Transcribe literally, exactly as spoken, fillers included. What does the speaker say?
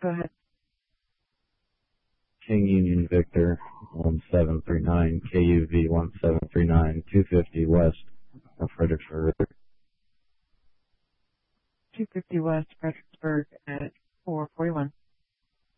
Go ahead. King Union Victor one seven three nine, K U V one seven three nine, two fifty West of Fredericksburg. two fifty West Fredericksburg at four forty-one.